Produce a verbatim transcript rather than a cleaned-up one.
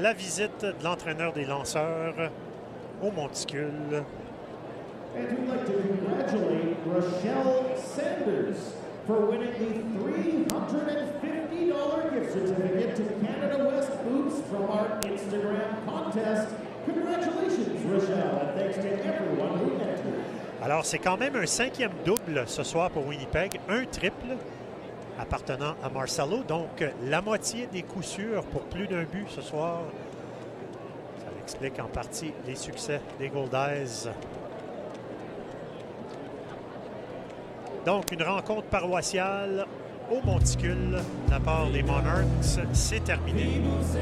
la visite de l'entraîneur des lanceurs au Monticule. And we'd like to congratulate Rochelle Sanders for winning the three hundred fifty dollars gift certificate to Canada West Boots from our Instagram contest. Congratulations, Rochelle, and thanks to everyone who entered. Alors, c'est quand même un cinquième double ce soir pour Winnipeg, un triple appartenant à Marcelo, donc la moitié des coups sûrs pour plus d'un but ce soir. Ça explique en partie les succès des Goldies. Donc, une rencontre paroissiale au Monticule de la part des Monarchs, c'est terminé.